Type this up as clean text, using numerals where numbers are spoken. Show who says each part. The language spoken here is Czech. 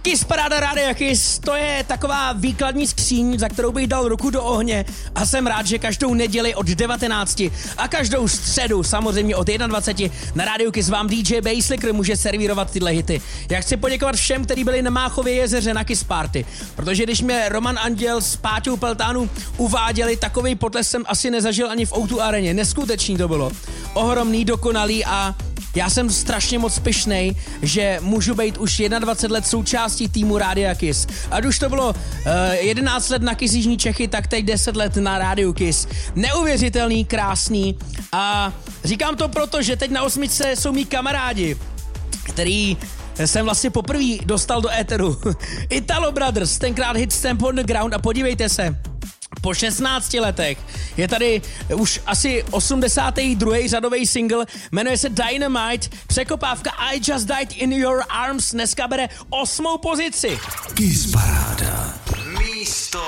Speaker 1: Kiss Paráda Rádia Kiss, to je taková výkladní skříň, za kterou bych dal ruku do ohně a jsem rád, že každou neděli od 19 a každou středu samozřejmě od 21 na Rádiu Kiss vám DJ Basslicker může servírovat tyhle hity. Já chci poděkovat všem, kteří byli na Máchově jezeře na Kiss Party, protože když mě Roman Anděl s Páťou Peltánu uváděli, takovej potles jsem asi nezažil ani v O2 areně. Neskutečný to bylo. Ohromný, dokonalý a já jsem strašně moc pyšnej, že můžu být už 21 let součástí týmu Rádia Kiss. Ať už to bylo 11 let na Kiss Jižní Čechy, tak teď 10 let na Rádiu Kiss. Neuvěřitelný, krásný a říkám to proto, že teď na 8 jsou mý kamarádi, který jsem vlastně poprvé dostal do éteru. Italo Brothers, tenkrát hit Stamp on the Ground a podívejte se, po 16 letech je tady už asi 82. řadový single, jmenuje se Dynamite, překopávka I Just Died in Your Arms, dneska bere 8. pozici.
Speaker 2: Kiss Paráda.